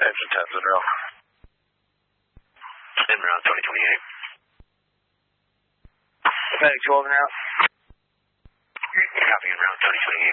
Engine 10 Monroe. En route 2028. FedEx 12 en route. Copy en route 2028.